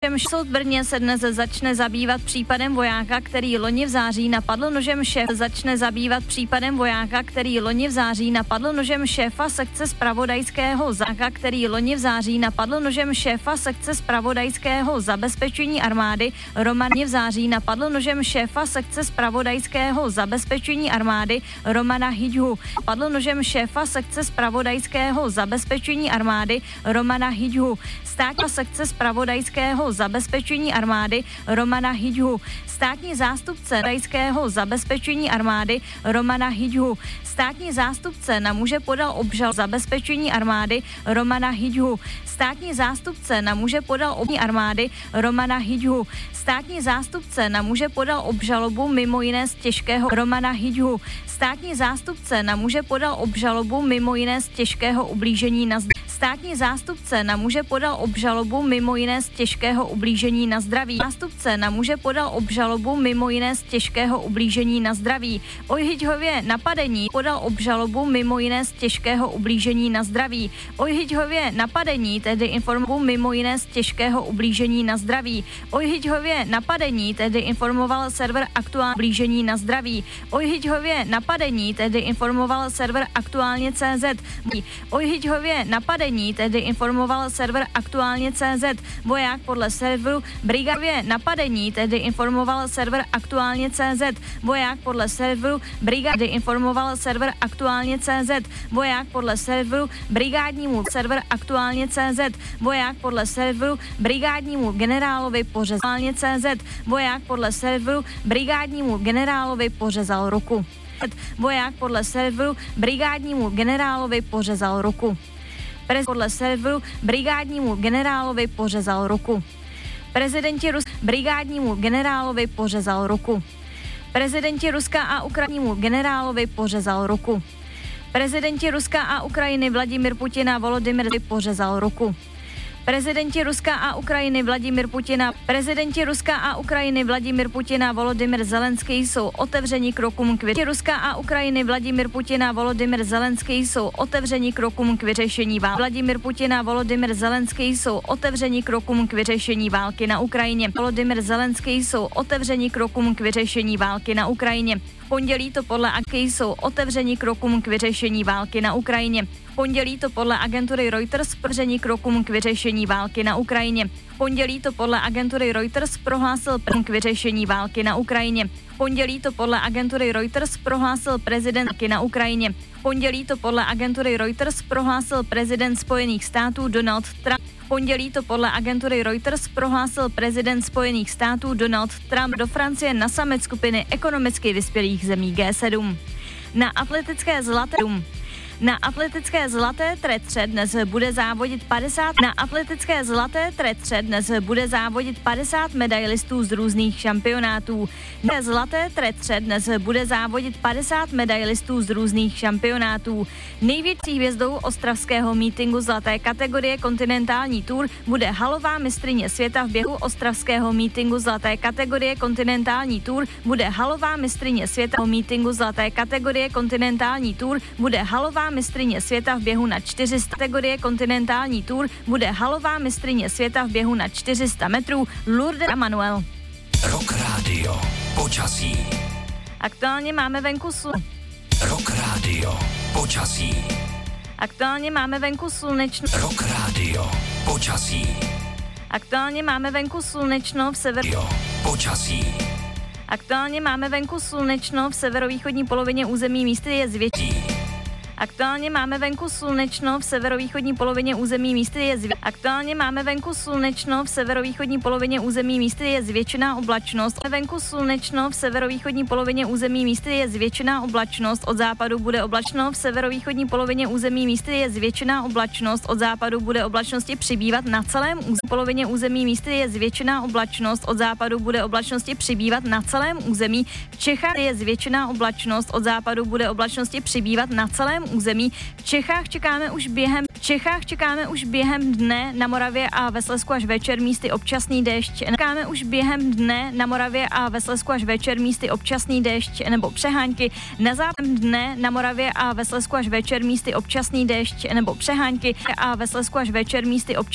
Soud v Brně se dnes začne zabývat případem vojáka, který loni v září napadl nožem šéfa sekce zpravodajského zabezpečení armády Romana Hyďhu. Státní zástupce zabezpečení armády Romana Hyďhu. Státní zástupce na muže podal obžalobu zabezpečení armády Romana Hyďhu. Státní zástupce na muže podal obžalobu mimo jiné z těžkého ublížení na zdraví. Státní zástupce na muže podal obžalobu mimo jiné z těžkého ublížení na zdraví. O Hyďhově napadení podal obžalobu mimo jiné z těžkého ublížení na zdraví. O Hyďhově napadení tedy informoval server Aktuálně.cz. Voják podle serveru brigádnímu generálovi pořezal ruku. Prezidenti Ruska a Ukrajiny Vladimir Putin a Volodymyr pořezal ruku. Prezidenti Ruska a Ukrajiny Putin a Volodymyr Zelenský jsou otevřeni krokům k vyřešení války na Ukrajině. V pondělí to podle agentury Reuters prohlásil prezident Spojených států Donald Trump do Francie na summit skupiny ekonomicky vyspělých zemí G7. Na atletické zlaté tretře dnes bude závodit 50 medailistů z různých šampionátů. Největší hvězdou ostravského mítinku zlaté kategorie Kontinentální Tour bude halová mistryně světa v běhu na 400 metrů Lourdes Manuel. Rock Radio. Počasí. Aktuálně máme venku Rock Radio. Počasí. Aktuálně máme venku slunečno. Rock Radio. Počasí. Aktuálně máme venku slunečno v Počasí. Aktuálně máme venku slunečno v severovýchodní polovině území místy je zvětší. Aktuálně máme venku slunečno v severovýchodní polovině území místy je zvětšená oblačnost. Od západu bude oblačno. V severovýchodní polovině území místy je zvětšená oblačnost. Od západu bude oblačnosti přibývat na celém území. V Čechách je zvětšená oblačnost. Od západu bude oblačnosti přibývat na celém území. V Čechách čekáme už během dne na Moravě a ve Slezsku až večer místy občasný déšť nebo přehánky. Na západ dne na Moravě a ve Slezsku až večer místy občasný déšť nebo přehánky a ve Slezsku až večer místy občasný